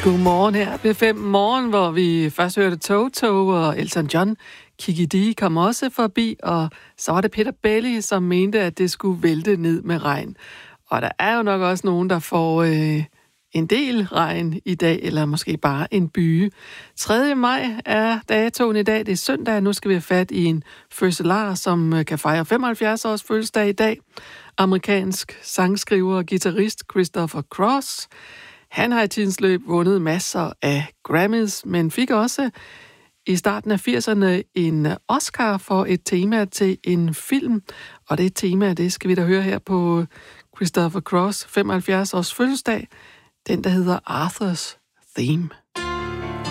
Godmorgen her ved 5 morgen, hvor vi først hørte Toto og Elton John. Kiki D kom også forbi, og så var det Peter Belli, som mente, at det skulle vælte ned med regn. Og der er jo nok også nogen, der får en del regn i dag, eller måske bare en byge. 3. maj er datoen i dag. Det er søndag, nu skal vi have fat i en fødselar, som kan fejre 75 års fødselsdag i dag. Amerikansk sangskriver og guitarist Christopher Cross. Han har i tidens løb vundet masser af Grammys, men fik også i starten af 80'erne en Oscar for et tema til en film. Og det tema, det skal vi da høre her på Christopher Cross 75 års fødselsdag. Den, der hedder Arthur's Theme.